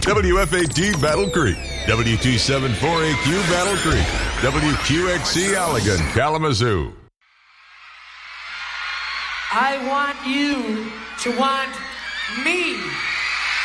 WFAT Battle Creek, W274AQ Battle Creek, WQXC Allegan, Kalamazoo. I want you to want me.